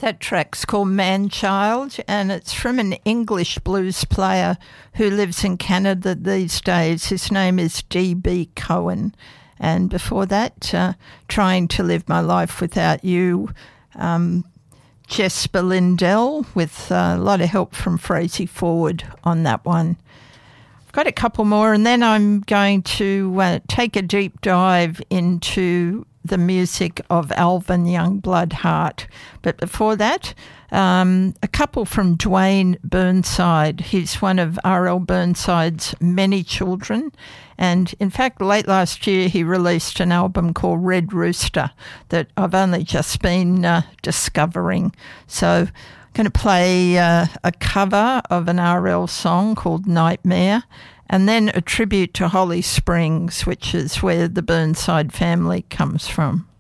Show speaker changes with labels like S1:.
S1: That track's called Man-Child, and it's from an English blues player who lives in Canada these days. His name is D.B. Cohen. And before that, Trying to Live My Life Without You, Jesper Lindell, with a lot of help from Frazee Forward on that one. I've got a couple more, and then I'm going to take a deep dive into the music of Alvin Youngblood Hart. But before that, a couple from Dwayne Burnside. He's one of R.L. Burnside's many children. And in fact, late last year, he released an album called Red Rooster that I've only just been discovering. So I'm going to play a cover of an R.L. song called Nightmare, and then a tribute to Holly Springs, which is where the Burnside family comes from.